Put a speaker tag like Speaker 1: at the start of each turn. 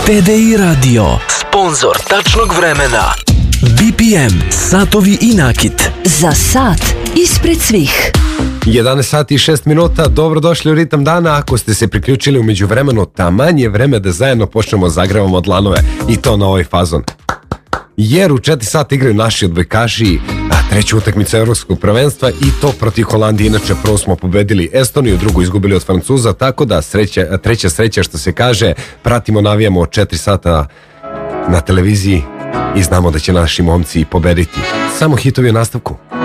Speaker 1: TDI Radio, sponzor tačnog vremena. BPM, satovi i nakit.
Speaker 2: Za sat ispred svih.
Speaker 3: 11 sati i 6 minuta, dobrodošli u Ritam dana. Ako ste se priključili u međuvremenu, taman je vreme da zajedno počnemo zagrevamo dlanove i to na ovaj fazon. Jer u 4 sata igraju naši odbojkaši treću utakmicu evropskog prvenstva i to protiv Holandije. Inače, prvo smo pobedili Estoniju, drugu izgubili od Francuza, tako da treća sreća što se kaže. Pratimo, navijamo od 4 sata na televiziji i znamo da će naši momci pobediti. Samo hitovi u nastavku.